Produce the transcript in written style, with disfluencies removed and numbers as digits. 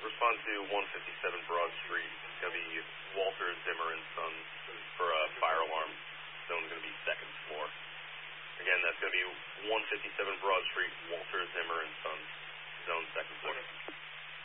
respond to 157 Broad Street. It's going to be Walter Zimmer and Sons for a fire alarm. Zone's going to be second floor. Again, that's going to be 157 Broad Street, Walter Zimmer and Sons, zone second floor.